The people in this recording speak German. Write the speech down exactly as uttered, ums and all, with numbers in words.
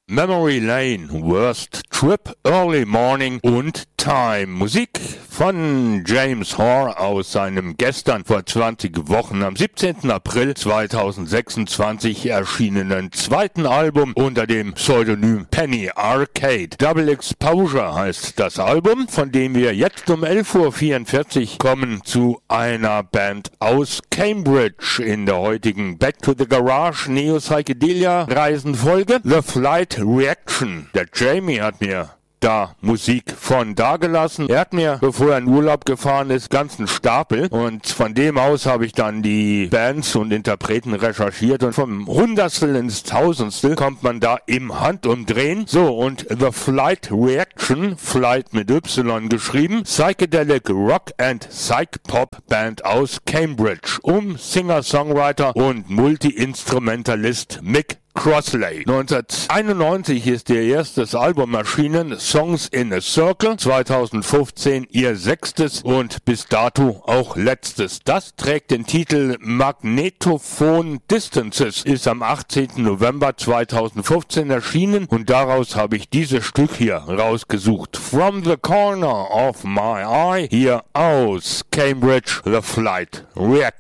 Memory Lane, Worst Trip, Early Morning und Time. Musik von James Hoare aus seinem gestern vor zwanzig Wochen am siebzehnten April zweitausendsechsundzwanzig erschienenen zweiten Album unter dem Pseudonym Penny Arcade. Double Exposure heißt das Album, von dem wir jetzt um elf Uhr vierundvierzig kommen zu einer Band aus Cambridge in der heutigen Back to the Garage Neo Psychedelia Reisenfolge. The Flight Reaction. Der Jamie hat mir da Musik von dagelassen. Er hat mir, bevor er in Urlaub gefahren ist, ganzen Stapel, und von dem aus habe ich dann die Bands und Interpreten recherchiert, und vom Hundertstel ins Tausendstel kommt man da im Handumdrehen. So, und The Flight Reaction, Flight mit Y geschrieben, Psychedelic Rock and Psych Pop Band aus Cambridge um Singer-Songwriter und Multi-Instrumentalist Mick Crossley. neunzehnhunderteinundneunzig ist ihr erstes Album erschienen, Songs in a Circle, zweitausendfünfzehn ihr sechstes und bis dato auch letztes. Das trägt den Titel Magnetophone Distances, ist am achtzehnten November zweitausendfünfzehn erschienen, und daraus habe ich dieses Stück hier rausgesucht. From the Corner of My Eye, hier aus Cambridge, The Flight Reaction.